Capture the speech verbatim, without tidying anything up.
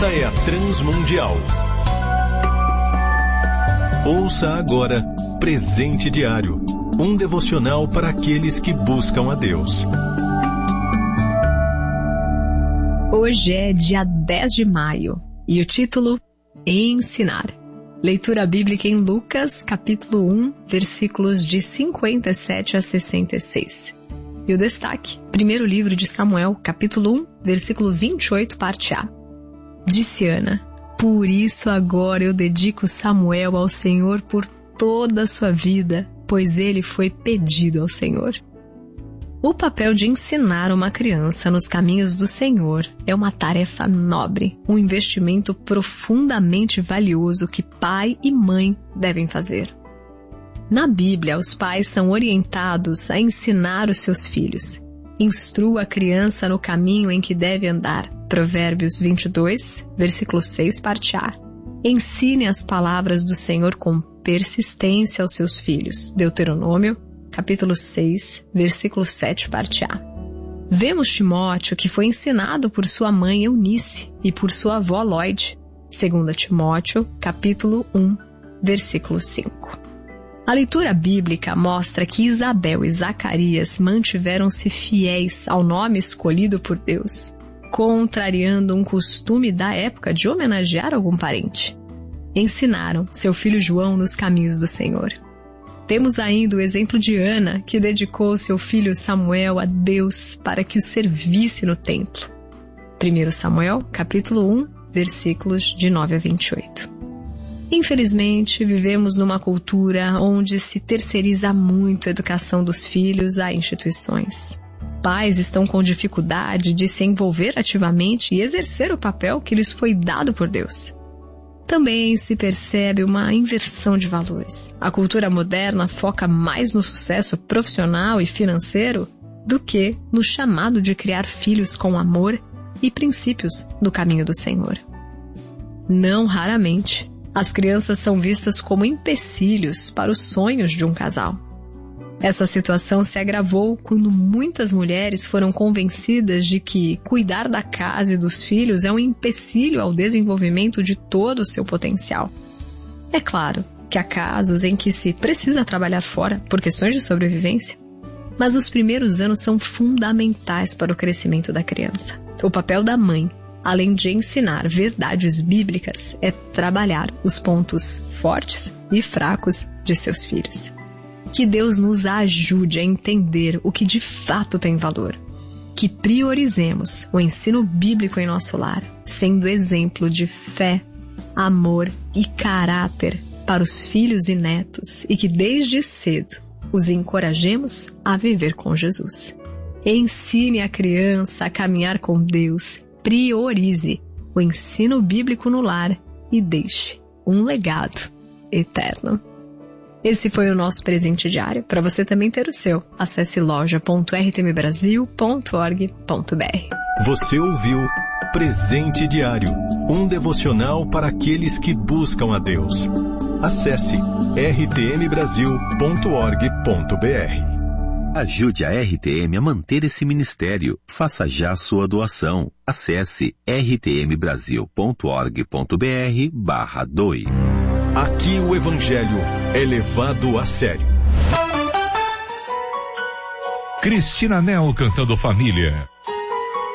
Esta é a Transmundial. Ouça agora Presente Diário, um devocional para aqueles que buscam a Deus. Hoje é dia dez de maio e o título Ensinar. Leitura bíblica em Lucas, capítulo um, versículos de cinquenta e sete a sessenta e seis. E o destaque, primeiro livro de Samuel, capítulo um, versículo vinte e oito, parte A. Disse Ana: por isso agora eu dedico Samuel ao Senhor por toda a sua vida, pois ele foi pedido ao Senhor. O papel de ensinar uma criança nos caminhos do Senhor é uma tarefa nobre, um investimento profundamente valioso que pai e mãe devem fazer. Na Bíblia, os pais são orientados a ensinar os seus filhos. Instrua a criança no caminho em que deve andar. Provérbios vinte e dois, versículo seis, parte A. Ensine as palavras do Senhor com persistência aos seus filhos. Deuteronômio, capítulo seis, versículo sete, parte A. Vemos Timóteo que foi ensinado por sua mãe Eunice e por sua avó Lloyd. Segunda Timóteo, capítulo um, versículo cinco. A leitura bíblica mostra que Isabel e Zacarias mantiveram-se fiéis ao nome escolhido por Deus, contrariando um costume da época de homenagear algum parente. Ensinaram seu filho João nos caminhos do Senhor. Temos ainda o exemplo de Ana, que dedicou seu filho Samuel a Deus para que o servisse no templo. primeiro Samuel, capítulo um, versículos de nove a vinte e oito. Infelizmente, vivemos numa cultura onde se terceiriza muito a educação dos filhos a instituições. Pais estão com dificuldade de se envolver ativamente e exercer o papel que lhes foi dado por Deus. Também se percebe uma inversão de valores. A cultura moderna foca mais no sucesso profissional e financeiro do que no chamado de criar filhos com amor e princípios do caminho do Senhor. Não raramente, as crianças são vistas como empecilhos para os sonhos de um casal. Essa situação se agravou quando muitas mulheres foram convencidas de que cuidar da casa e dos filhos é um empecilho ao desenvolvimento de todo o seu potencial. É claro que há casos em que se precisa trabalhar fora por questões de sobrevivência, mas os primeiros anos são fundamentais para o crescimento da criança. O papel da mãe, além de ensinar verdades bíblicas, é trabalhar os pontos fortes e fracos de seus filhos. Que Deus nos ajude a entender o que de fato tem valor. Que priorizemos o ensino bíblico em nosso lar, sendo exemplo de fé, amor e caráter para os filhos e netos, e que desde cedo os encorajemos a viver com Jesus. Ensine a criança a caminhar com Deus, priorize o ensino bíblico no lar e deixe um legado eterno. Esse foi o nosso presente diário. Para você também ter o seu, acesse loja ponto r t m brasil ponto org ponto b r. Você ouviu Presente Diário, um devocional para aqueles que buscam a Deus. Acesse r t m brasil ponto org ponto b r. Ajude a R T M a manter esse ministério. Faça já sua doação. Acesse r t m brasil ponto org ponto b r barra doe. Aqui o Evangelho é levado a sério. Cristina Nel cantando Família.